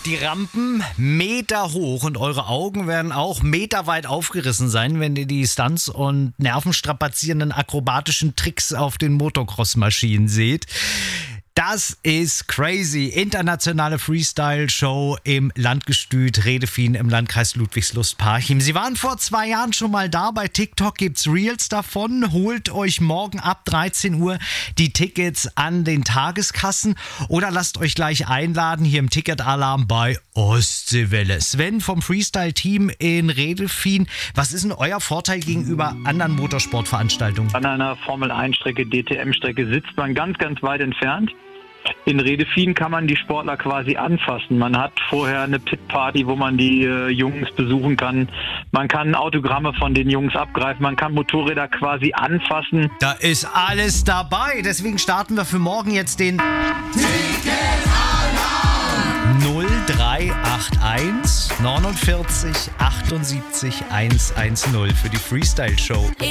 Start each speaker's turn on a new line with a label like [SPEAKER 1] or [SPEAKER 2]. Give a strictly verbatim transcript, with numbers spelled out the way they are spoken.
[SPEAKER 1] Die Rampen Meter hoch und eure Augen werden auch meterweit aufgerissen sein, wenn ihr die Stunts und nervenstrapazierenden akrobatischen Tricks auf den Motocross-Maschinen seht. Das ist crazy. Internationale Freestyle-Show im Landgestüt Redefien im Landkreis Ludwigslust-Parchim. Sie waren vor zwei Jahren schon mal da. Bei TikTok gibt's Reels davon. Holt euch morgen ab dreizehn Uhr die Tickets an den Tageskassen oder lasst euch gleich einladen hier im Ticketalarm bei Ostseewelle. Sven vom Freestyle-Team in Redefien. Was ist denn euer Vorteil gegenüber anderen Motorsportveranstaltungen?
[SPEAKER 2] An einer Formel eins Strecke, D T M-Strecke sitzt man ganz, ganz weit entfernt. In Redefien kann man die Sportler quasi anfassen. Man hat vorher eine Pit-Party, wo man die äh, Jungs besuchen kann. Man kann Autogramme von den Jungs abgreifen. Man kann Motorräder quasi anfassen.
[SPEAKER 1] Da ist alles dabei. Deswegen starten wir für morgen jetzt den null drei acht eins neunundvierzig achtundsiebzig hundertzehn für die Freestyle-Show.